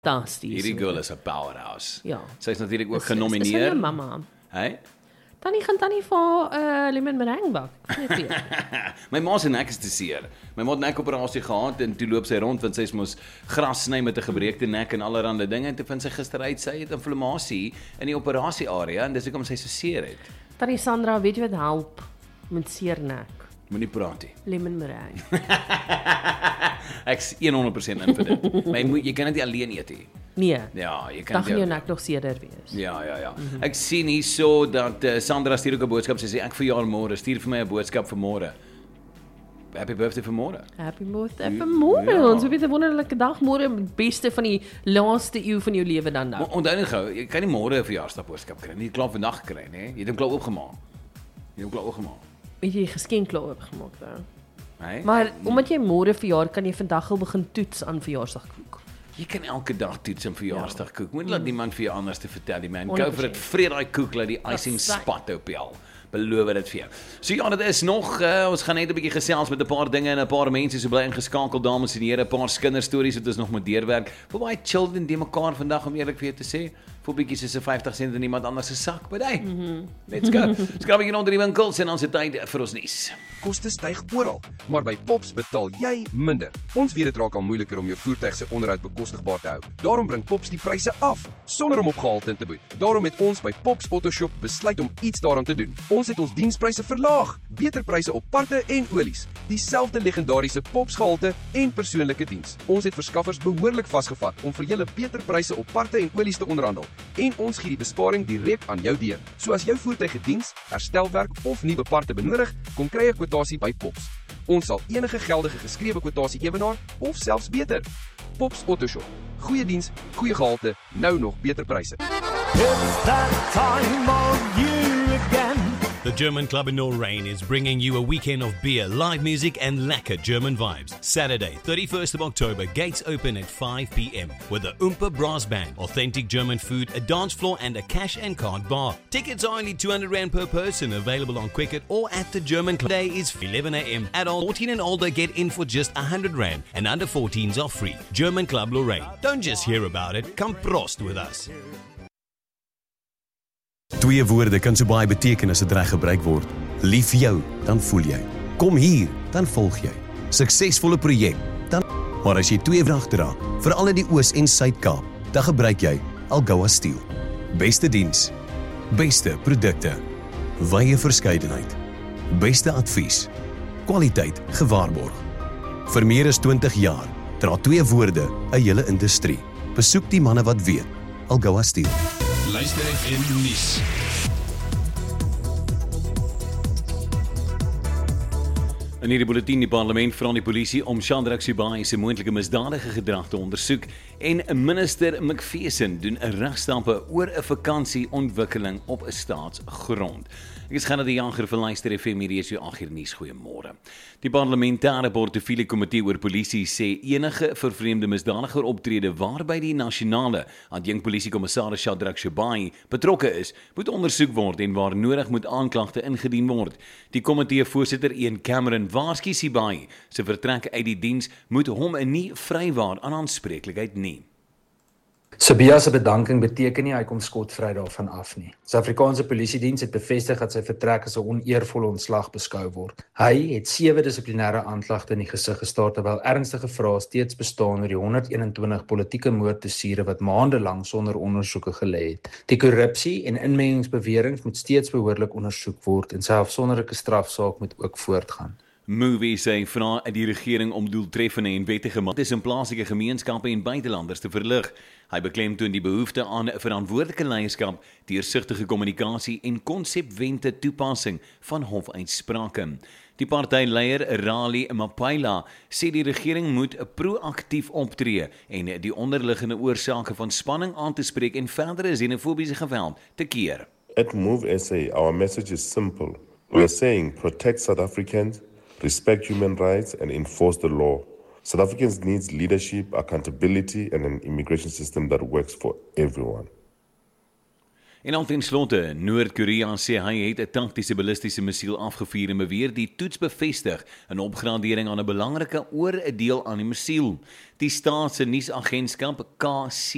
fantasties. Hierdie girl is 'n powerhouse. Ja. Sy is natuurlik ook Is genomineer. sy 'n mamma? Hey? Tannie gaan tannie vir lemon meringue bak. Ek weet nie. My ma se nek is te seer. My ma het nekoperasie gehad en toe loop sy rond want sy is mos gras sny met 'n gebreekte nek en allerlei dinge en toe vind sy gister uit sy het inflammasie in die operasiearea en dis hoekom sy so seer het. Tannie Sandra, weet jy wat help met seer nek? Moenie praat nie. Lemon meringue. Ek's 100% in vir dit. Maar jy kan dit nie alleen eet nie. Nee. Ja, jy kan Dan gaan jou nek nog seerder wees. Ja. Ek sien hierso dat Sandra stuur ook 'n boodskap. Sy sê ek verjaar môre. Stuur vir my 'n boodskap vir môre. Happy birthday vir môre. Happy birthday vir môre. Ja. Ons het 'n wonderlike dag môre, beste van die laaste eeu van jou lewe dan nou. Onthou net gou, jy kan nie môre 'n verjaarsdagboodskap kry nie. Jy klaar vandag gekry, né? Jy het hom klaar oopgemaak. Het jy geskenk klaar oopgemaak nou? Nee? Maar omdat jy môre verjaar, kan jy vandag al begin toets aan verjaarsdagkoek. Jy kan elke dag toets en verjaarsdag koek. Moenie laat niemand vir jou anders te vertel nie, man. 100%. Go vir dit. Vreet daai koek, laat die icing spat op jou. Beloof dit vir jou. So ja, dit is nog ons gaan net 'n bietjie gesels met 'n paar dinge en 'n paar mense so bly ingeskakel, dames en here, 'n paar kinderstories wat ons nog moet deurwerk. Vir baie children die mekaar vandag om eerlik vir jou te sê, vir bietjies is 'n 50 sent in iemand anders se sak, but hey. Let's go. Skrap hier onder die winkels en ons het tyd vir ons nuus. Koste styg oral, maar by Pops betaal jy minder. Ons weet dit raak al moeiliker om jou voertuig se onderhoud bekostigbaar te hou. Daarom bring Pops die pryse af, sonder om op gehalte te boet. Daarom het ons by Pops Autoshop besluit om iets daaraan te doen. Ons het ons dienspryse verlaag, beter pryse op parte en olies, dieselfde legendariese Pops gehalte en persoonlike diens. Ons het verskaffers behoorlik vasgevat om vir julle beter pryse op parte en olies te onderhandel. En ons gee die besparing direk aan jou deur. So as jou voertuig gediens, herstelwerk of nuwe parte benodig, kom kry 'n kwotasie by Pops. Ons sal enige geldige geskrewe kwotasie ewenaar of selfs beter. Pops Autoshop. Goeie diens, goeie gehalte, nou nog beter pryse. It's that time of year again. The German Club in Lorraine is bringing you a weekend of beer, live music and lacquer German vibes. Saturday, 31st of October, gates open at 5 p.m. with the Oompa Brass Band, authentic German food, a dance floor and a cash and card bar. Tickets are only R200 per person, available on Quicket or at the German Club. Today is 11 a.m. Adults 14 and older get in for just R100 and under 14s are free. German Club Lorraine. Don't just hear about it, come prost with us. Twee woorde kan so baie beteken as dit reg gebruik word. Lief jou, dan voel jy. Kom hier, dan volg jy. Suksesvolle projek, dan. Maar as jy twee vrae dra, veral in die Oos en Suid-Kaap, dan gebruik jy Algoa Steel. Beste diens, beste produkte, wye verskeidenheid, beste advies, kwaliteit gewaarborg. Vir meer as 20 jaar dra twee woorde 'n hele industrie. Besoek die manne wat weet. Algoa Steel. Luister FM nuus. In hierdie bulletin die parlement vra die polisie om Shadrack Sibanye se moontlike misdadige gedrag te ondersoek en minister McPherson doen 'n regstappe oor 'n vakansieontwikkeling op 'n staatsgrond. Ek is Gerard die Jager vir Luister FM, hier is jou 8uur nuus. Goeiemôre. Die parlementêre portefeulje komitee oor polisie sê enige vervreemde misdadiger optrede waarby die nasionale adjunkpolisiekommissaris Shadrack Sibanye betrokke is, moet ondersoek word en waar nodig moet aanklagte ingedien word. Die komitee voorsitter Ian Cameron waarsku Sibanye se vertrek uit die diens moet hom nie vrywaar aan aanspreeklikheid nie. Sibanye se bedanking beteken nie hy kom skotvry daarvan af nie. Suid-Afrikaanse Polisiediens het bevestig dat sy vertrek as 'n oneervolle ontslag beskou word. Hy het 7 dissiplinêre aanklagte in die gesig gestaar terwyl ernstige vrae steeds bestaan oor die 121 politieke moorddossiere wat maande lank sonder ondersoeke gelê het. Die korrupsie en inmengingsbeweringe moet steeds behoorlik ondersoek word en sy afsonderlike strafsaak moet ook voortgaan. Movie sê vra die regering om doeltreffende en wettige maatreëls in plaaslike gemeenskappe en buitelanders te verlig. Hy beklemtoon die behoefte aan verantwoordelike leierskap, deursigtige kommunikasie en konsepwente toepassing van hofuitsprake. Die partyleier Rali Mapaila sê die regering moet proaktief optree en die onderliggende oorsake van spanning aan te spreek en verdere xenofobiese geweld te keer. At Move SA, our message is simple. We are saying protect South Africans, respect human rights and enforce the law. South Africans needs leadership, accountability and an immigration system that works for everyone. En al ten slotte, Noord-Korea sê hy het 'n taktiese ballistiese missiel afgevuur en beweer die toets bevestig 'n opgradering aan 'n belangrike oordeel aan die missiel. Die staatse nuusagentskap KC